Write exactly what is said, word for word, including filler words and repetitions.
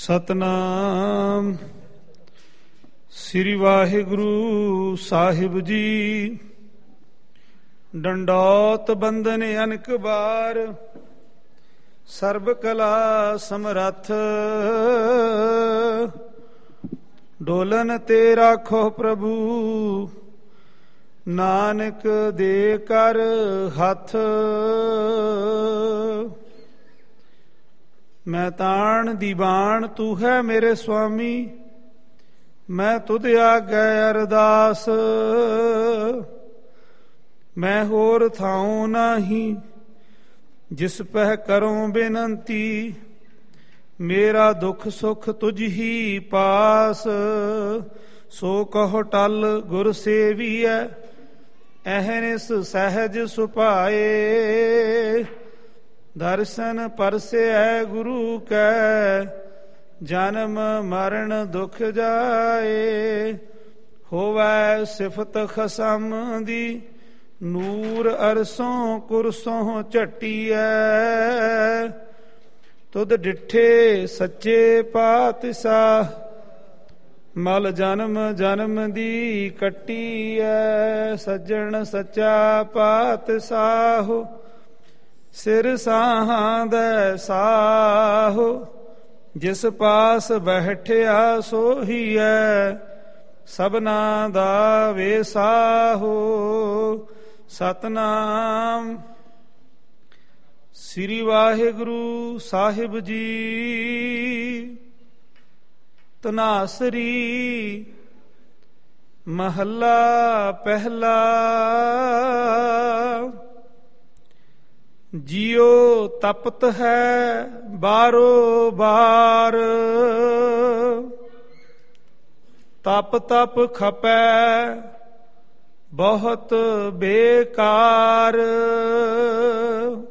ਸਤਨਾਮ ਸ੍ਰੀ ਵਾਹਿਗੁਰੂ ਸਾਹਿਬ ਜੀ। ਡੰਡੌਤ ਬੰਦਨ ਅਨਕ ਬਾਰ, ਸਰਬ ਕਲਾ ਸਮਰੱਥ। ਡੋਲਨ ਤੇ ਰਾਖੋ ਪ੍ਰਭੂ, ਨਾਨਕ ਦੇ ਕਰ ਹੱਥ। ਮੈਂ ਤਾਣ ਦੀਵਾਨ ਤੂੰ ਹੈ ਮੇਰੇ ਸੁਆਮੀ, ਮੈਂ ਤੁਧ ਆਗੈ ਅਰਦਾਸ। ਮੈਂ ਹੋਰ ਥਾਉ ਨਾਹੀ, ਜਿਸ ਪਹਿ ਕਰੂੰ ਬੇਨੰਤੀ। ਮੇਰਾ ਦੁੱਖ ਸੁਖ ਤੁਝ ਹੀ ਪਾਸ, ਸੋ ਕਹੋ ਟਲ ਗੁਰ ਸੇਵੀਐ। ਅਹਨਿਸ ਸਹਿਜ ਸੁਭਾਏ, ਦਰਸ਼ਨ ਪਰਸੈ ਗੁਰੂ ਕੈ। ਜਨਮ ਮਰਨ ਦੁਖ ਜਾਏ, ਹੋਵੈ ਸਿਫਤ ਖਸਮ ਦੀ। ਨੂਰ ਅਰਸੋਂ ਕੁਰਸੋਂ ਝਟੀਐ, ਤੁਧ ਡਿਠੇ ਸੱਚੇ ਪਾਤਸ਼ਾਹ। ਮਲ ਜਨਮ ਜਨਮ ਦੀ ਕੱਟੀਐ, ਸੱਜਣ ਸੱਚਾ ਪਾਤਸ਼ਾਹ। ਸਿਰ ਸਾਹਾਂ ਦੈ ਸਾਹੁ, ਜਿਸ ਪਾਸ ਬੈਠਿਆ ਸੋਹੀਐ। ਸਭਨਾ ਦਾ ਵੇਸਾਹੁ, ਸਤਨਾਮ ਸ੍ਰੀ ਵਾਹਿਗੁਰੂ ਸਾਹਿਬ ਜੀ। ਧਨਾਸਰੀ ਮਹੱਲਾ ਪਹਿਲਾ। ਜਿਉ ਤਪਤ ਹੈ ਬਾਰੋ ਬਾਰ, ਤਪ ਤਪ ਖਪੈ ਬਹੁਤ ਬੇਕਾਰ।